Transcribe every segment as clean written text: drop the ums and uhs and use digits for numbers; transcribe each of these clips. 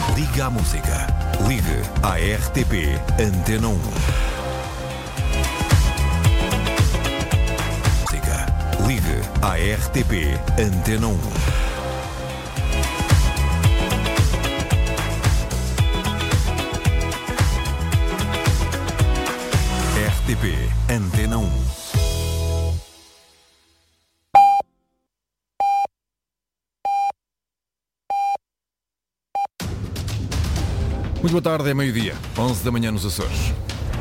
Liga à música. Ligue à RTP Antena 1. Ligue à RTP Antena 1. RTP Antena 1. Muito boa tarde, é meio-dia, 11 da manhã nos Açores.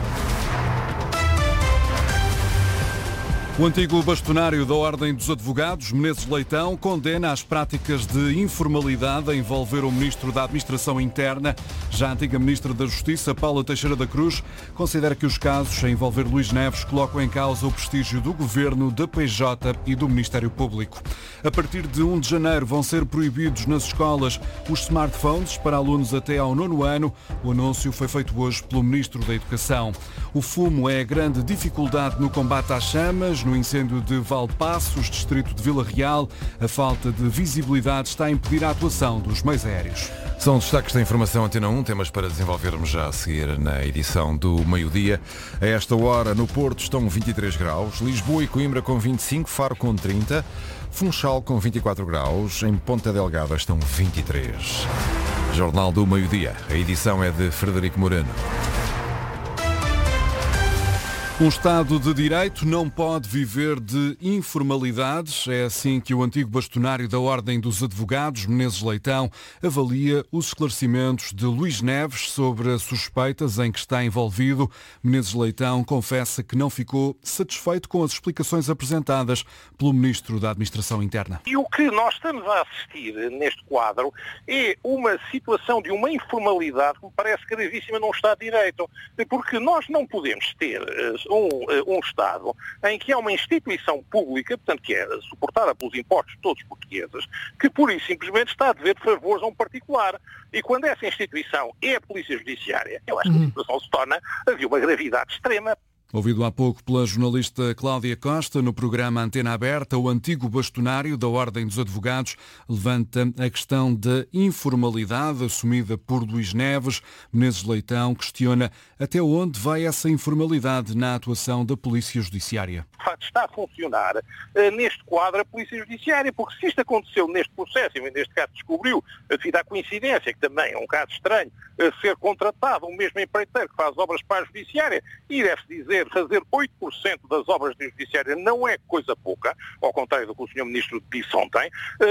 O antigo bastonário da Ordem dos Advogados, Menezes Leitão, condena as práticas de informalidade a envolver o Ministro da Administração Interna. Já a antiga Ministra da Justiça, Paula Teixeira da Cruz, considera que os casos a envolver Luís Neves colocam em causa o prestígio do Governo, da PJ e do Ministério Público. A partir de 1 de janeiro vão ser proibidos nas escolas os smartphones para alunos até ao 9º ano. O anúncio foi feito hoje pelo Ministro da Educação. O fumo é a grande dificuldade no combate às chamas. No incêndio de Valdepaços, distrito de Vila Real, a falta de visibilidade está a impedir a atuação dos meios aéreos. São destaques da informação Antena 1, temas para desenvolvermos já a seguir na edição do meio-dia. A esta hora, no Porto estão 23 graus, Lisboa e Coimbra com 25, Faro com 30, Funchal com 24 graus, em Ponta Delgada estão 23. Jornal do Meio-Dia. A edição é de Frederico Moreno. Um Estado de Direito não pode viver de informalidades. É assim que o antigo bastonário da Ordem dos Advogados, Menezes Leitão, avalia os esclarecimentos de Luís Neves sobre as suspeitas em que está envolvido. Menezes Leitão confessa que não ficou satisfeito com as explicações apresentadas pelo Ministro da Administração Interna. E o que nós estamos a assistir neste quadro é uma situação de uma informalidade que me parece gravíssima num Estado de Direito. Porque nós não podemos ter um Estado em que há uma instituição pública, portanto que é suportada pelos impostos de todos os portugueses, que pura e simplesmente está a dever favores a um particular. E quando essa instituição é a Polícia Judiciária, eu acho que a situação se torna de uma gravidade extrema. Ouvido há pouco pela jornalista Cláudia Costa no programa Antena Aberta, o antigo bastonário da Ordem dos Advogados levanta a questão da informalidade assumida por Luís Neves. Menezes Leitão questiona até onde vai essa informalidade na atuação da Polícia Judiciária. De facto, está a funcionar neste quadro a Polícia Judiciária, porque se isto aconteceu neste processo, e neste caso descobriu, devido à coincidência, que também é um caso estranho, ser contratado um mesmo empreiteiro que faz obras para a Judiciária, e deve-se dizer, fazer 8% das obras da Judiciária não é coisa pouca, ao contrário do que o Sr. Ministro disse ontem,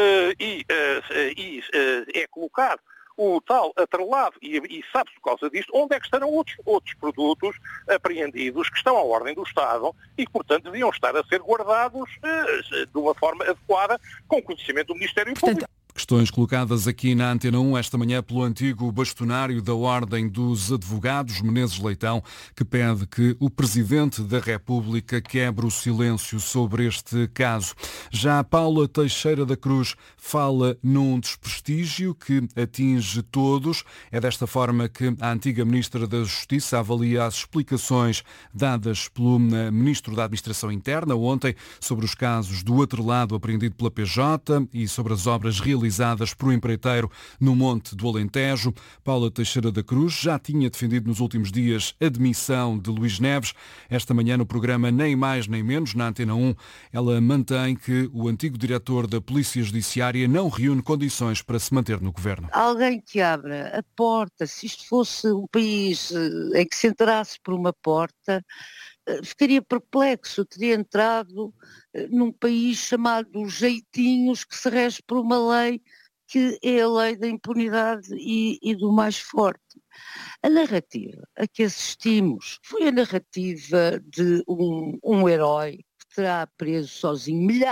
é colocado o tal atrelado, e sabe-se por causa disto, onde é que estarão outros produtos apreendidos que estão à ordem do Estado e que, portanto, deviam estar a ser guardados de uma forma adequada, com conhecimento do Ministério Público. Questões colocadas aqui na Antena 1 esta manhã pelo antigo bastonário da Ordem dos Advogados, Menezes Leitão, que pede que o Presidente da República quebre o silêncio sobre este caso. Já Paula Teixeira da Cruz fala num desprestígio que atinge todos. É desta forma que a antiga Ministra da Justiça avalia as explicações dadas pelo Ministro da Administração Interna ontem sobre os casos do atrelado apreendido pela PJ e sobre as obras realizadas por um empreiteiro no Monte do Alentejo. Paula Teixeira da Cruz já tinha defendido nos últimos dias a demissão de Luís Neves. Esta manhã no programa Nem Mais Nem Menos, na Antena 1, ela mantém que o antigo diretor da Polícia Judiciária não reúne condições para se manter no governo. Alguém que abra a porta, se isto fosse um país em que se entrasse por uma porta, ficaria perplexo, teria entrado num país chamado Jeitinhos, que se rege por uma lei que é a lei da impunidade e do mais forte. A narrativa a que assistimos foi a narrativa de um herói que terá preso sozinho milhares